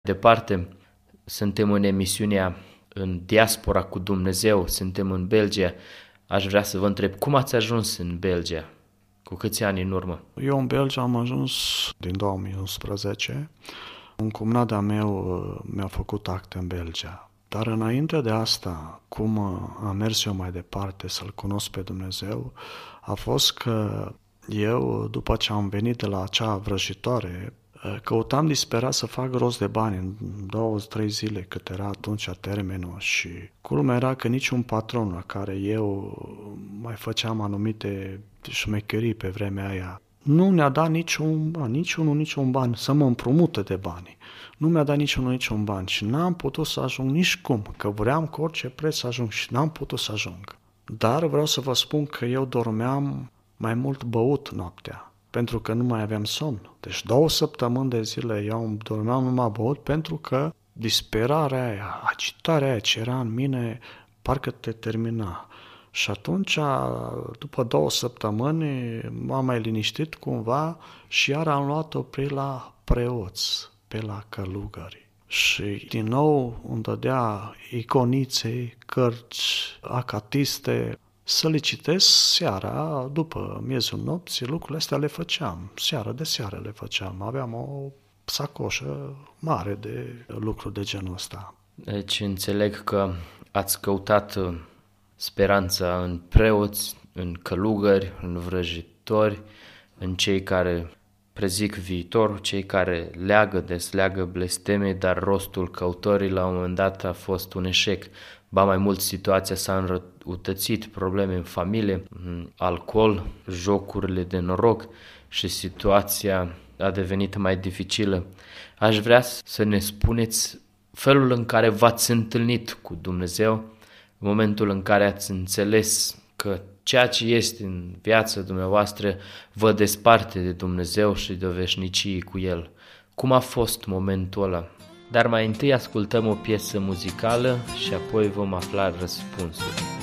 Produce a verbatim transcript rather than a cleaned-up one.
departe. Suntem în emisiunea În diaspora cu Dumnezeu, suntem în Belgia. Aș vrea să vă întreb, cum ați ajuns în Belgia? Cu câți ani în urmă? Eu în Belgia am ajuns din două mii unsprezece. Un cumnat de-a meu mi-a făcut acte în Belgia. Dar înainte de asta, cum am mers eu mai departe să-L cunosc pe Dumnezeu, a fost că eu, după ce am venit de la acea vrăjitoare, căutam disperat să fac rost de bani în două, trei zile, cât era atunci termenul, și culmea era că niciun patron la care eu mai făceam anumite șmecherii pe vremea aia nu mi-a dat niciun ban, niciunul, niciun ban, să mă împrumute de bani. Nu mi-a dat niciunul, niciun ban și n-am putut să ajung nici cum, că vreau cu orice preț să ajung și n-am putut să ajung. Dar vreau să vă spun că eu dormeam mai mult băut noaptea, pentru că nu mai aveam somn. Deci două săptămâni de zile eu dormeam numai băut pentru că disperarea aia, agitarea aia ce era în mine, parcă te termina. Și atunci, după două săptămâni, m-am mai liniștit cumva și iar am luat-o pe la preoți, pe la călugări. Și din nou îmi dădea iconițe, cărți, acatiste, să le citesc seara, după miezul nopții, lucrurile astea le făceam. Seara de seară le făceam. Aveam o sacoșă mare de lucruri de genul ăsta. Deci înțeleg că ați căutat speranța în preoți, în călugări, în vrăjitori, în cei care prezic viitorul, cei care leagă, desleagă blesteme, dar rostul căutorii la un moment dat a fost un eșec. Ba mai mult, situația s-a înrăutățit, probleme în familie, alcool, jocurile de noroc și situația a devenit mai dificilă. Aș vrea să ne spuneți felul în care v-ați întâlnit cu Dumnezeu, în momentul în care ați înțeles că ceea ce este în viața dumneavoastră vă desparte de Dumnezeu și de o veșnicie cu El. Cum a fost momentul ăla? Dar mai întâi ascultăm o piesă muzicală și apoi vom afla răspunsul.